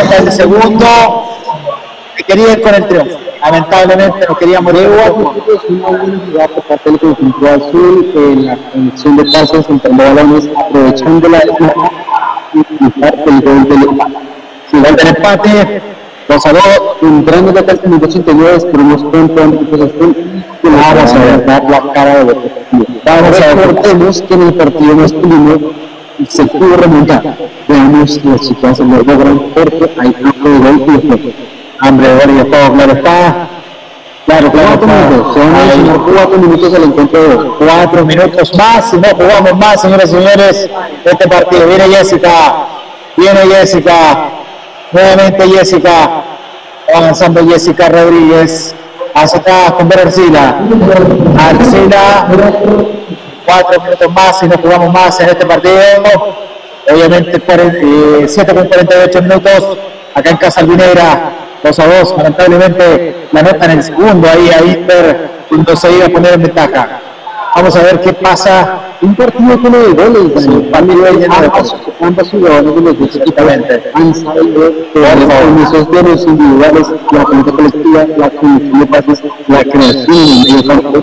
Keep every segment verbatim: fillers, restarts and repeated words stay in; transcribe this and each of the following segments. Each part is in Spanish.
hasta el segundo, que quería ir con el triunfo. Lamentablemente no quería morir. Es una buena jugada por parte del conjunto azul, en la conexión de pases entre balones, aprovechando la desventaja y utilizar el gol del empate. Sí, gol del empate, dos a dos, entrando de acá al minuto ochenta y nueve, esperemos pronto a Cruz Azul que nos vamos a ver dar la cara de deportivo. Vamos a ver, recordemos que en el partido masculino se pudo remontar. Veamos las chicas lo logran porque hay campo de gol y de hambre de gol y de todo, claro está. Claro, claro, cuatro minutos, son cuatro minutos al encuentro de hoy. Cuatro minutos más, si no jugamos más, señores y señores, este partido. Viene Jessica, viene Jessica, nuevamente Jessica, avanzando Jessica Rodríguez, hacia acá con Vera Arcila, Arcila, cuatro minutos más, si no jugamos más en este partido. Obviamente siete con cuarenta y ocho minutos, acá en Casa Albinegra. dos a dos, lamentablemente la nota en el segundo, ahí a Inter, cuando se iba a poner en ventaja. Vamos a ver qué pasa. Un partido con de goles, sí, partido de ambas, ambas jugadoras de los dos equipos han sabido con esos duelos individuales, la pelota colectiva, la conexión de pases, la creación en el medio campo.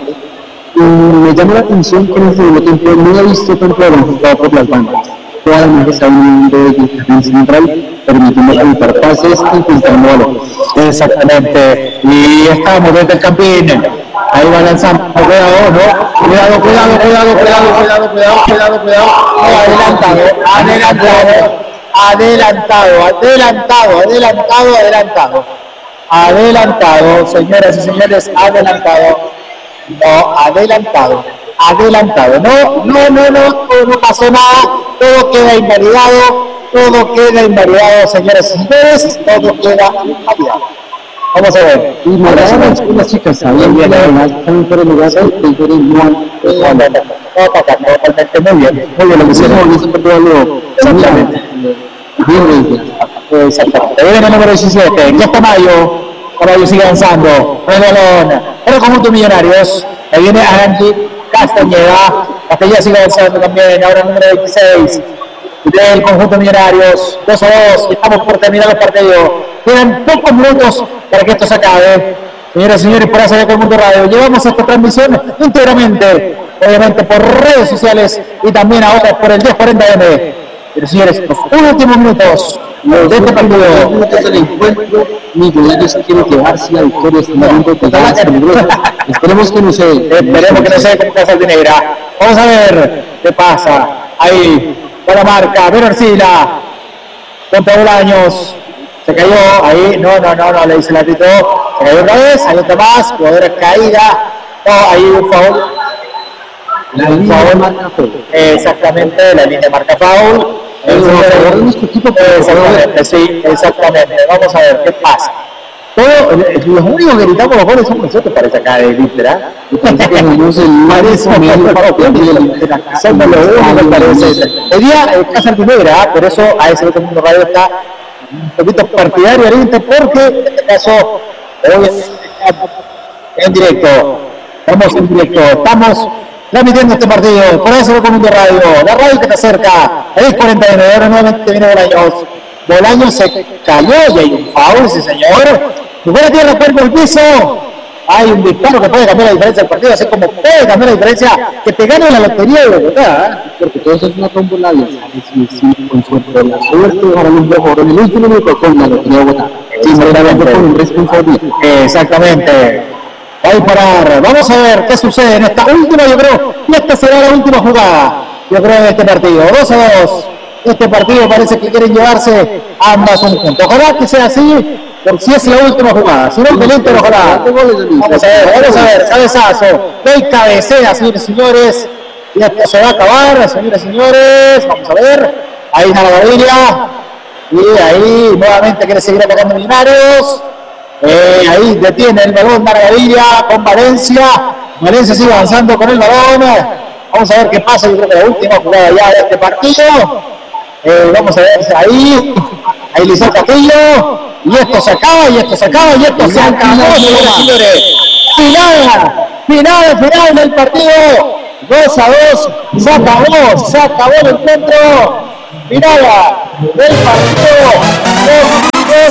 Me llama la atención que en el segundo tiempo no he visto tanto balón jugado por las bandas. Todas las mujeres están uniendo de central, permitiendo evitar pases y intentando balones. Exactamente. Y estamos desde el campín. Ahí va lanzando. Cuidado, ¿no? Cuidado, cuidado, cuidado, cuidado, cuidado, cuidado, cuidado, cuidado. Adelantado, adelantado, adelantado, adelantado, adelantado, adelantado. Adelantado, señoras y señores, adelantado. No, adelantado. Adelantado, no, no, no, no, no pasó nada, todo queda invalidado, todo queda invalidado, señores y señores, todo queda invalidado. Vamos a ver. Y me las las chicas sabían que además también por el lugar de Igor y Juan. Totalmente muy bien, muy bien lo que hicieron. Exactamente. Exactamente. Viene el número diecisiete, ya está Mayo, Mayo sigue avanzando, el balón, el conjunto Millonarios, ahí viene Aranqui Castañeda, Castañeda sigue avanzando también, ahora el número veintiséis del conjunto Millonarios, dos a dos, estamos por terminar el partido, quedan pocos minutos para que esto se acabe. Señoras y señores, por eso de Mundo Radio, llevamos esta transmisión íntegramente, obviamente por redes sociales y también ahora por el diez cuarenta eme. Pero señores, los últimos minutos de este partido, minutos del encuentro, Millonarios quiere llevarse la victoria, este momento pegadas peligrosas. Esperemos que no se esperemos que no se con Casa Albinegra. Vamos a ver qué pasa. Ahí, con la marca, Vera Arcila, contra Bolaños, se cayó, ahí, no, no, no, no, le dice el árbitro, se cayó otra vez, hay otra más, jugadora caída, no, ahí un foul. La línea de marca foul. Exactamente, la línea de marca foul. Exactamente, sí, exactamente. Vamos a ver qué pasa. Todo, los únicos que gritamos los goles son nosotros, parece acá de Inter, ¿eh? Parece somos los únicos que parece. El día eh, Casa Albinegra, por eso a ese otro mundo radio está un poquito partidario al Inter, porque en este caso, en directo, estamos en directo, estamos transmitiendo este partido, por eso con Mundo Radio, la radio que te acerca, a diez cuarenta y nueve, ahora nuevamente viene Bolaños, Bolaños se cayó y hay un foul, ese señor, si fuera tierra, cuerpo al piso, hay un disparo que puede cambiar la diferencia del partido, así como puede cambiar la diferencia, que te gane la lotería de Bogotá, ¿eh? Porque todo eso es una tómbola y con suerte, la suerte, ahora un mejor en el último minuto con la lotería de Bogotá, exactamente, con un responsabilidad. Exactamente. Va a disparar, vamos a ver qué sucede en esta última, yo creo, y esta será la última jugada, yo creo, en este partido, dos a dos, este partido parece que quieren llevarse ambas un punto, ojalá que sea así, porque si es la última jugada, si no, que el Inter, ojalá, vamos a ver, vamos a ver, cabezazo, del cabecea, señores y señores, y esto se va a acabar, señores y señores, vamos a ver, ahí está la Gaviria, y ahí nuevamente quiere seguir atacando Millonarios. Eh, ahí detiene el balón Margarilla con Valencia. Valencia sigue avanzando con el balón. Vamos a ver qué pasa. Yo creo que la última jugada ya de este partido. Eh, vamos a ver ahí. Ahí le hizo Castillo. Y esto se acaba, y esto se acaba, y esto se acabó, señores y señores. Final, final, final del partido. dos a dos. Se acabó, se acabó el encuentro. Final del partido.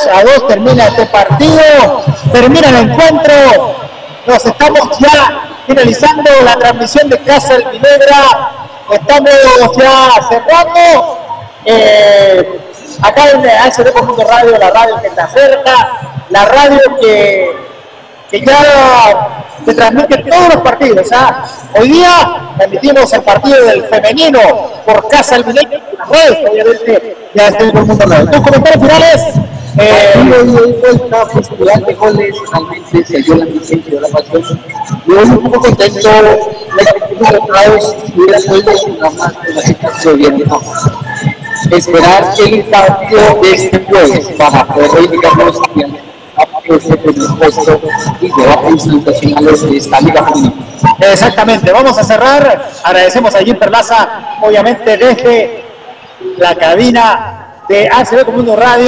dos a dos termina este partido, termina el encuentro. Nos estamos ya finalizando la transmisión de Casa Albinegra. Estamos ya cerrando. Eh, acá en A S D Conjunto Radio, la radio que está cerca, la radio que, que ya se transmite todos los partidos. ¿Ah? Hoy día transmitimos el partido del femenino por Casa Albinegra, obviamente ya está todo el mundo nuevo. ¿Tus comentarios finales? Eh, hoy vuelta festival de goles, realmente se dio la misión, se dio la pasión. Yo estoy un poco contento, la expectativa de Rados hubiera podido jugar más con la situación bien. Esperar el partido de este jueves para poder reivindicarnos a ese presupuesto y llevar a instancias finales de esta liga femenina. Exactamente, vamos a cerrar. Agradecemos a Jim Perlaza, obviamente desde la cabina de A S D Conjunto Radio.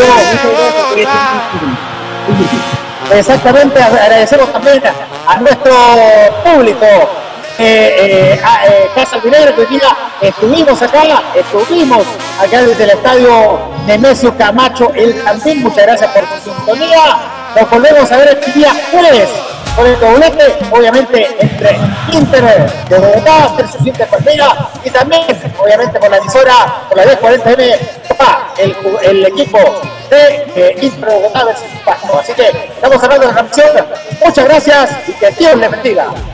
Exactamente, agradecemos también a nuestro público. Eh, eh, a, eh, Casa Albinegra, que hoy día estuvimos acá, estuvimos acá desde el estadio Nemesio Camacho, el Campín. Muchas gracias por su sintonía. Nos volvemos a ver el día jueves con el doblete, obviamente entre Inter de Bogotá versus Inter Palmira, y también obviamente por la emisora, por la diez cuarenta M, el, el equipo de eh, Inter de Bogotá versus Pasto. Así que estamos hablando de la transmisión. Muchas gracias y que Dios les bendiga.